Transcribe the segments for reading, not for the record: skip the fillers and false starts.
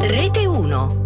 Rete 1.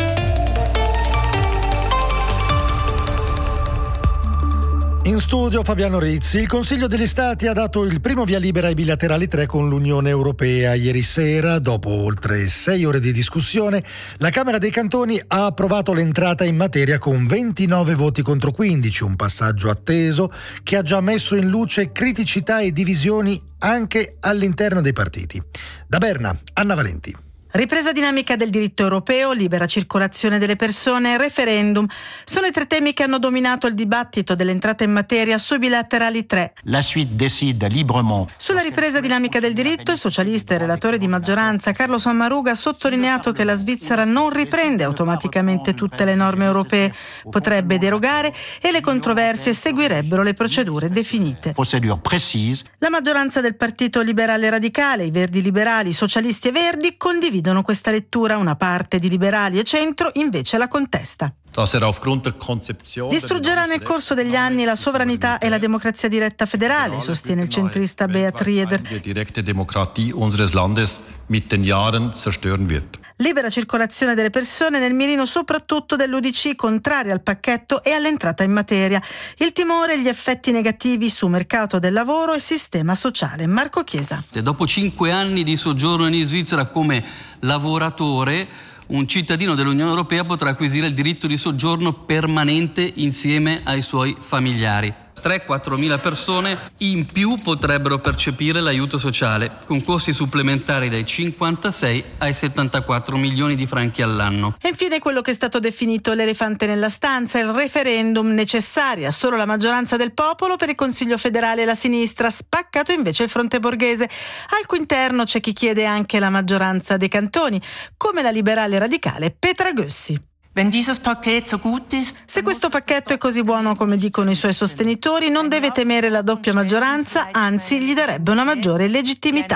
In studio Fabiano Rizzi. Il Consiglio degli Stati ha dato il primo via libera ai bilaterali 3 con l'Unione Europea. Ieri sera, dopo oltre 6 ore di discussione, la Camera dei Cantoni ha approvato l'entrata in materia con 29 voti contro 15, un passaggio atteso che ha già messo in luce criticità e divisioni anche all'interno dei partiti. Da Berna, Anna Valenti. Ripresa dinamica del diritto europeo, libera circolazione delle persone e referendum sono i 3 temi che hanno dominato il dibattito dell'entrata in materia sui bilaterali 3. La suite décide librement. Sulla ripresa dinamica del diritto, il socialista e relatore di maggioranza Carlo Sommaruga ha sottolineato che la Svizzera non riprende automaticamente tutte le norme europee, potrebbe derogare e le controversie seguirebbero le procedure definite. Procedure précise. La maggioranza del Partito Liberale Radicale, i Verdi Liberali, i Socialisti e Verdi condividono questa lettura, una parte di liberali e centro invece la contesta. Distruggerà nel corso degli anni la sovranità e la democrazia diretta federale, sostiene il centrista Beat Rieder. Libera circolazione delle persone nel mirino soprattutto dell'UDC, contraria al pacchetto e all'entrata in materia. Il timore e gli effetti negativi su mercato del lavoro e sistema sociale. Marco Chiesa. Dopo 5 anni di soggiorno in Svizzera come lavoratore, un cittadino dell'Unione Europea potrà acquisire il diritto di soggiorno permanente insieme ai suoi familiari. 3-4 mila persone in più potrebbero percepire l'aiuto sociale, con costi supplementari dai 56 ai 74 milioni di franchi all'anno. E infine quello che è stato definito l'elefante nella stanza, il referendum, necessaria solo la maggioranza del popolo per il Consiglio federale e la sinistra, spaccato invece il fronte borghese. Al cui interno c'è chi chiede anche la maggioranza dei cantoni, come la liberale radicale Petra Gössi. Se questo pacchetto è così buono come dicono i suoi sostenitori, non deve temere la doppia maggioranza, anzi gli darebbe una maggiore legittimità.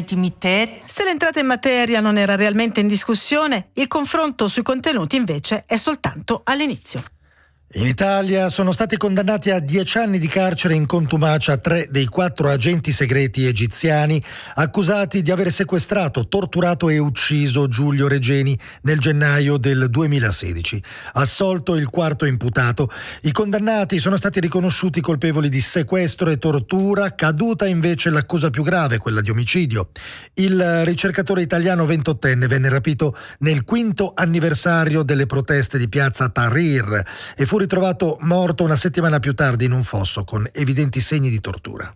Se l'entrata in materia non era realmente in discussione, il confronto sui contenuti invece è soltanto all'inizio. In Italia sono stati condannati a 10 anni di carcere in contumacia 3 dei 4 agenti segreti egiziani accusati di aver sequestrato, torturato e ucciso Giulio Regeni nel gennaio del 2016. Assolto il 4º imputato, i condannati sono stati riconosciuti colpevoli di sequestro e tortura, caduta invece l'accusa più grave, quella di omicidio. Il ricercatore italiano 28enne venne rapito nel 5º anniversario delle proteste di piazza Tahrir e fu ritrovato morto una settimana più tardi in un fosso con evidenti segni di tortura.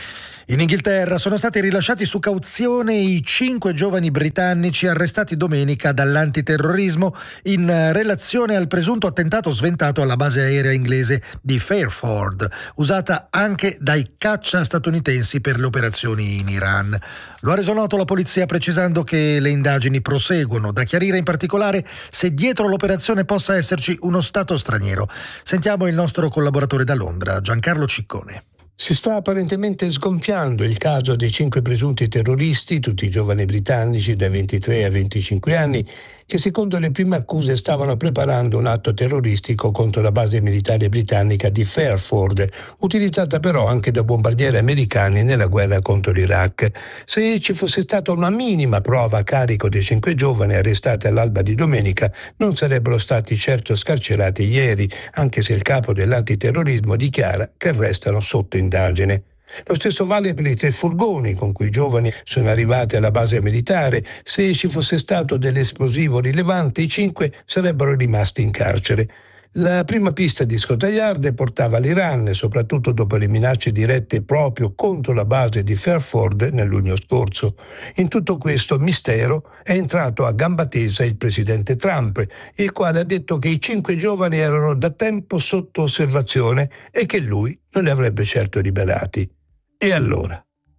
In Inghilterra sono stati rilasciati su cauzione i 5 giovani britannici arrestati domenica dall'antiterrorismo in relazione al presunto attentato sventato alla base aerea inglese di Fairford, usata anche dai caccia statunitensi per le operazioni in Iran. Lo ha reso noto la polizia precisando che le indagini proseguono, da chiarire in particolare se dietro l'operazione possa esserci uno stato straniero. Sentiamo il nostro collaboratore da Londra, Giancarlo Ciccone. Si sta apparentemente sgonfiando il caso dei 5 presunti terroristi, tutti giovani britannici dai 23 a 25 anni, che secondo le prime accuse stavano preparando un atto terroristico contro la base militare britannica di Fairford, utilizzata però anche da bombardieri americani nella guerra contro l'Iraq. Se ci fosse stata una minima prova a carico dei 5 giovani arrestati all'alba di domenica, non sarebbero stati certo scarcerati ieri, anche se il capo dell'antiterrorismo dichiara che restano sotto indagine. Lo stesso vale per i 3 furgoni con cui i giovani sono arrivati alla base militare. Se ci fosse stato dell'esplosivo rilevante, i 5 sarebbero rimasti in carcere. La prima pista di Scotland Yard portava all'Iran, soprattutto dopo le minacce dirette proprio contro la base di Fairford nel luglio scorso. In tutto questo mistero è entrato a gamba tesa il presidente Trump, il quale ha detto che i 5 giovani erano da tempo sotto osservazione e che lui non li avrebbe certo liberati. E allora?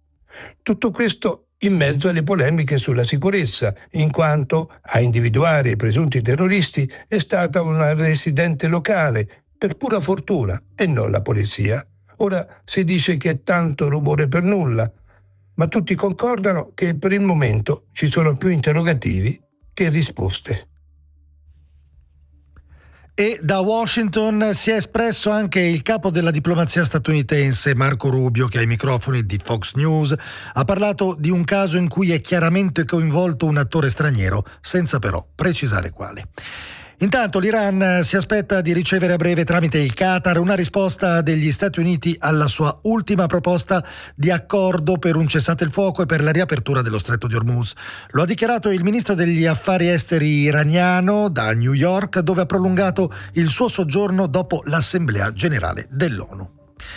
Tutto questo in mezzo alle polemiche sulla sicurezza, in quanto a individuare i presunti terroristi è stata una residente locale, per pura fortuna, e non la polizia. Ora si dice che è tanto rumore per nulla, ma tutti concordano che per il momento ci sono più interrogativi che risposte. E da Washington si è espresso anche il capo della diplomazia statunitense, Marco Rubio, che ai microfoni di Fox News ha parlato di un caso in cui è chiaramente coinvolto un attore straniero, senza però precisare quale. Intanto l'Iran si aspetta di ricevere a breve tramite il Qatar una risposta degli Stati Uniti alla sua ultima proposta di accordo per un cessate il fuoco e per la riapertura dello stretto di Hormuz. Lo ha dichiarato il ministro degli affari esteri iraniano da New York, dove ha prolungato il suo soggiorno dopo l'Assemblea generale dell'ONU.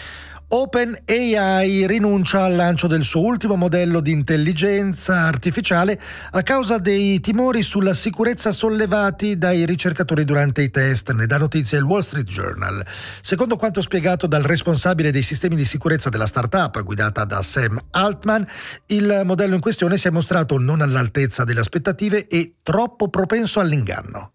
OpenAI rinuncia al lancio del suo ultimo modello di intelligenza artificiale a causa dei timori sulla sicurezza sollevati dai ricercatori durante i test, ne dà notizia il Wall Street Journal. Secondo quanto spiegato dal responsabile dei sistemi di sicurezza della startup guidata da Sam Altman, il modello in questione si è mostrato non all'altezza delle aspettative e troppo propenso all'inganno.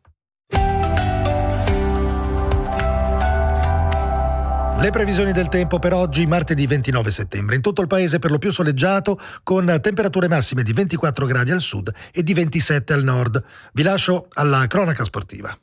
Le previsioni del tempo per oggi, martedì 29 settembre. In tutto il paese per lo più soleggiato, con temperature massime di 24 gradi al sud e di 27 al nord. Vi lascio alla cronaca sportiva.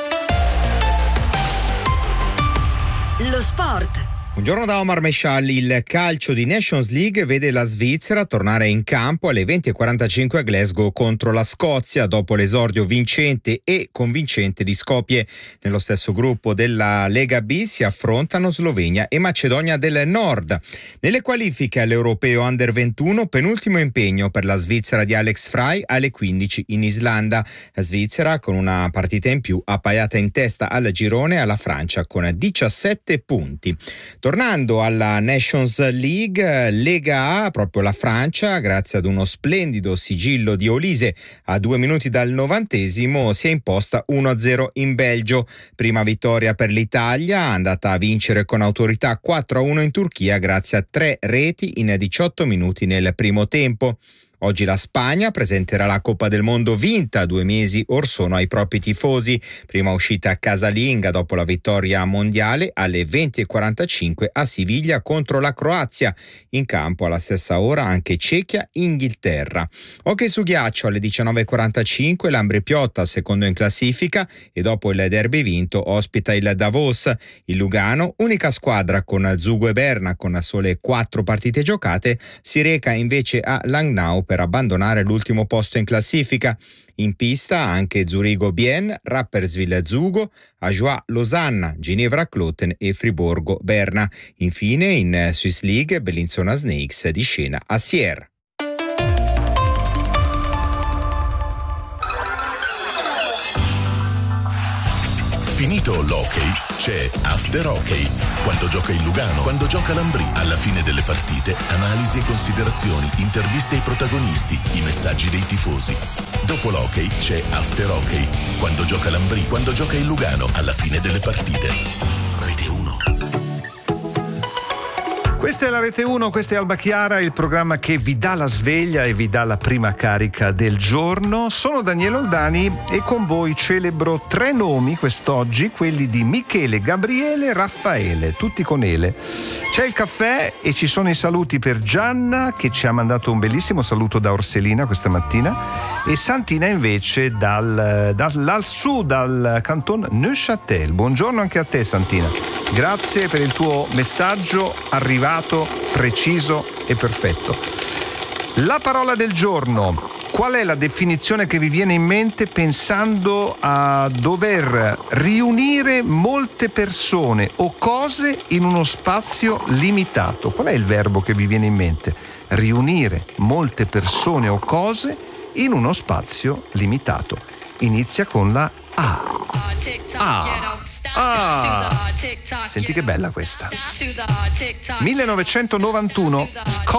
Lo sport. Buongiorno da Omar Mescial. Il calcio di Nations League vede la Svizzera tornare in campo alle 20:45 a Glasgow contro la Scozia dopo l'esordio vincente e convincente di Skopje. Nello stesso gruppo della Lega B si affrontano Slovenia e Macedonia del Nord. Nelle qualifiche all'Europeo Under 21, penultimo impegno per la Svizzera di Alex Frey alle 15 in Islanda. La Svizzera, con una partita in più, appaiata in testa al girone alla Francia con 17 punti. Tornando alla Nations League, Lega A, proprio la Francia, grazie ad uno splendido sigillo di Olise a 2 minuti dal 90°, si è imposta 1-0 in Belgio. Prima vittoria per l'Italia, andata a vincere con autorità 4-1 in Turchia grazie a 3 reti in 18 minuti nel primo tempo. Oggi la Spagna presenterà la Coppa del Mondo vinta 2 mesi or sono ai propri tifosi. Prima uscita casalinga dopo la vittoria mondiale alle 20:45 a Siviglia contro la Croazia. In campo alla stessa ora anche Cechia-Inghilterra. Hockey su ghiaccio alle 19:45 l'Ambri Piotta, secondo in classifica, e dopo il derby vinto ospita il Davos. Il Lugano, unica squadra con Zugo e Berna con sole 4 partite giocate, si reca invece a Langnau per abbandonare l'ultimo posto in classifica. In pista anche Zurigo-Bien, Rapperswil Zugo, Ajoie Losanna, Ginevra Kloten e Friburgo Berna. Infine in Swiss League Bellinzona Snakes di scena a Sierre. Finito l'hockey, c'è After Hockey. Quando gioca il Lugano, quando gioca l'Ambrì. Alla fine delle partite, analisi e considerazioni, interviste ai protagonisti, i messaggi dei tifosi. Dopo l'hockey c'è After Hockey. Quando gioca l'Ambrì, quando gioca il Lugano. Alla fine delle partite. Rete 1. Questa è la Rete 1, questa è Alba Chiara, il programma che vi dà la sveglia e vi dà la prima carica del giorno. Sono Daniele Oldani e con voi celebro 3 nomi quest'oggi, quelli di Michele, Gabriele, Raffaele, tutti con Ele. C'è il caffè e ci sono i saluti per Gianna, che ci ha mandato un bellissimo saluto da Orselina questa mattina, e Santina invece dal canton Neuchâtel. Buongiorno anche a te, Santina. Grazie per il tuo messaggio arrivato, preciso e perfetto. La parola del giorno. Qual è la definizione che vi viene in mente pensando a dover riunire molte persone o cose in uno spazio limitato? Qual è il verbo che vi viene in mente? Riunire molte persone o cose in uno spazio limitato. Inizia con la A. Senti che bella questa. 1991.